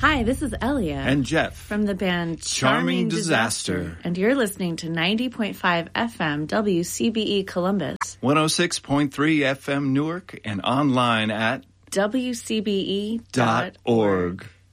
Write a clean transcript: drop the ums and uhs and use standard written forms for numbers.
Hi, this is Elia. And Jeff. From the band Charming Disaster. And you're listening to 90.5 FM WCBE Columbus. 106.3 FM Newark and online at WCBE.org.